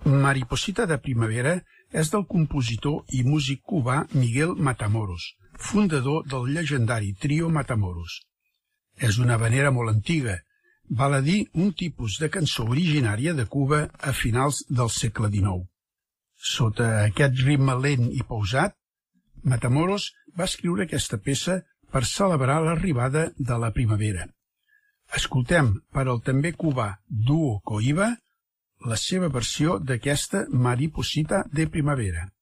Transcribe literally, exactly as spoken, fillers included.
Mariposita de primavera és del compositor i músic cubà Miguel Matamoros, fundador del llegendari trio Matamoros. És una havanera molt antiga, val a dir un tipus de cançó originària de Cuba a finals del segle dinou. Sota aquest ritme lent i pausat, Matamoros va escriure aquesta peça per celebrar l'arribada de la primavera. Escoltem per al també cubà Duo Coiba la seva versió d'aquesta Mariposita de primavera.